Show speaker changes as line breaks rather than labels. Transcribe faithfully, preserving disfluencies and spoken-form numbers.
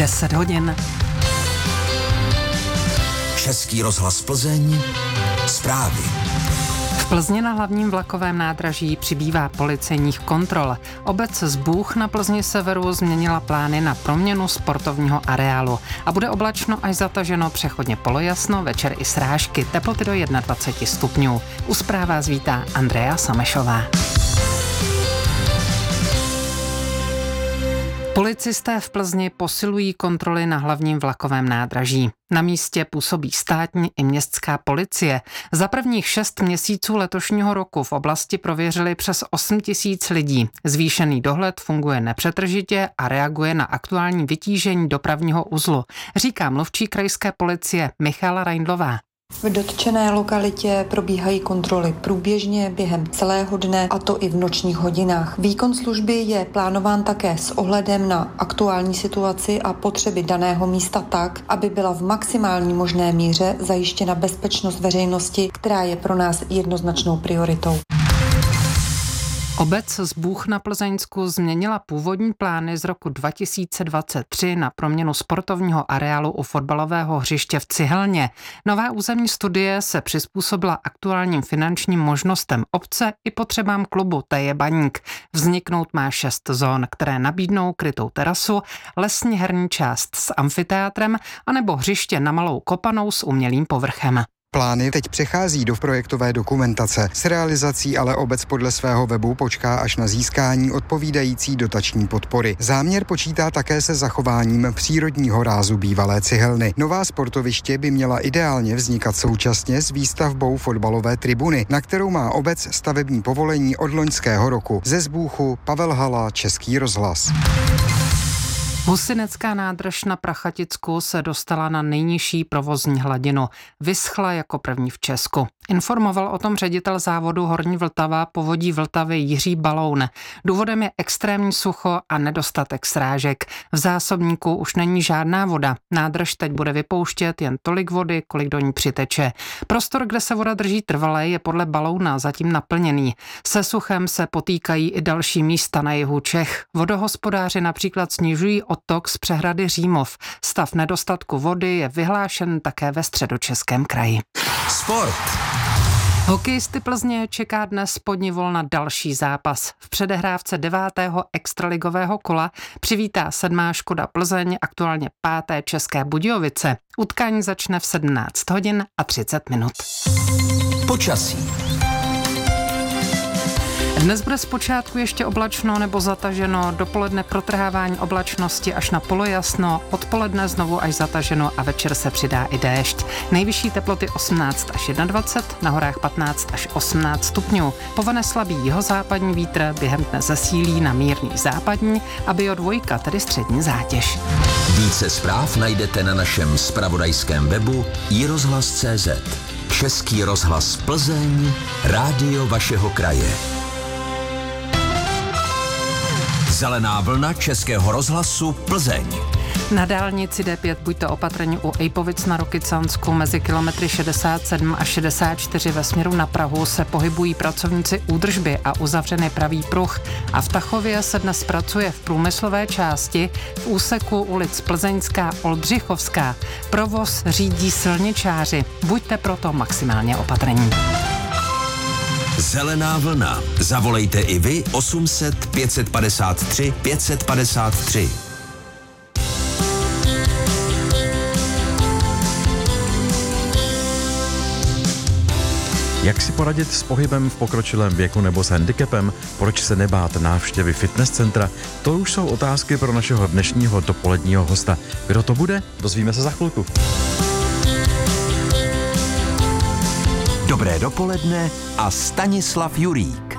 deset hodin.
Český rozhlas Plzeň, zprávy.
V Plzni na hlavním vlakovém nádraží přibývá policejních kontrol. Obec Zbůh na Plzni severu změnila plány na proměnu sportovního areálu a bude oblačno až zataženo, přechodně polojasno, večer i srážky, teploty do dvacet jedna stupňů. U zpráv vás vítá Andrea Samešová. Policisté v Plzni posilují kontroly na hlavním vlakovém nádraží. Na místě působí státní i městská policie. Za prvních šest měsíců letošního roku v oblasti prověřili přes osm tisíc lidí. Zvýšený dohled funguje nepřetržitě a reaguje na aktuální vytížení dopravního uzlu, říká mluvčí krajské policie Michala Reindlová.
V dotčené lokalitě probíhají kontroly průběžně během celého dne, a to i v nočních hodinách. Výkon služby je plánován také s ohledem na aktuální situaci a potřeby daného místa tak, aby byla v maximální možné míře zajištěna bezpečnost veřejnosti, která je pro nás jednoznačnou prioritou.
Obec Zbůh na Plzeňsku změnila původní plány z roku dva tisíce dvacet tři na proměnu sportovního areálu u fotbalového hřiště v Cihelně. Nová územní studie se přizpůsobila aktuálním finančním možnostem obce i potřebám klubu Teje Baník. Vzniknout má šest zón, které nabídnou krytou terasu, lesní herní část s amfiteátrem anebo hřiště na malou kopanou s umělým povrchem.
Plány teď přechází do projektové dokumentace. S realizací ale obec podle svého webu počká až na získání odpovídající dotační podpory. Záměr počítá také se zachováním přírodního rázu bývalé Cihelny. Nová sportoviště by měla ideálně vznikat současně s výstavbou fotbalové tribuny, na kterou má obec stavební povolení od loňského roku. Ze Zbůchu Pavel Hala, Český rozhlas.
Husinecká nádrž na Prachaticku se dostala na nejnižší provozní hladinu. Vyschla jako první v Česku. Informoval o tom ředitel závodu Horní Vltava povodí Vltavy Jiří Baloun. Důvodem je extrémní sucho a nedostatek srážek. V zásobníku už není žádná voda. Nádrž teď bude vypouštět jen tolik vody, kolik do ní přiteče. Prostor, kde se voda drží trvale, je podle Balouna zatím naplněný. Se suchem se potýkají i další místa na jihu Čech. Vodohospodáři například snižují odtok z přehrady Římov. Stav nedostatku vody je vyhlášen také ve Středočeském kraji.
Sport.
Hokejisty Plzně čeká dnes spodní volna další zápas. V předehrávce devátého extraligového kola přivítá sedmá Škoda Plzeň aktuálně páté České Budějovice. Utkání začne v sedmnáct hodin a třicet minut.
Počasí.
Dnes bude zpočátku ještě oblačno nebo zataženo, dopoledne protrhávání oblačnosti až na polojasno, odpoledne znovu až zataženo a večer se přidá i déšť. Nejvyšší teploty osmnáct až dvacet jedna, na horách patnáct až osmnáct stupňů. Povane slabý jihozápadní vítr, během dne zesílí na mírný západní a Bio dvojka, tedy střední zátěž.
Více zpráv najdete na našem zpravodajském webu i rozhlas tečka cé zet. Český rozhlas Plzeň, rádio vašeho kraje. Zelená vlna Českého rozhlasu Plzeň.
Na dálnici D pět buďte opatrní u Ejpovic na Rokycansku. Mezi kilometry šedesát sedm a šedesát čtyři ve směru na Prahu se pohybují pracovníci údržby a uzavřený pravý pruh. A v Tachově se dnes pracuje v průmyslové části v úseku ulic Plzeňská, Oldřichovská. Provoz řídí silničáři. Buďte proto maximálně opatrní.
Zelená vlna. Zavolejte i vy osm set pět padesát tři pět padesát tři.
Jak si poradit s pohybem v pokročilém věku nebo s handicapem? Proč se nebát návštěvy fitness centra? To už jsou otázky pro našeho dnešního dopoledního hosta. Kdo to bude? Dozvíme se za chvilku.
Dobré dopoledne a Stanislav Jurík.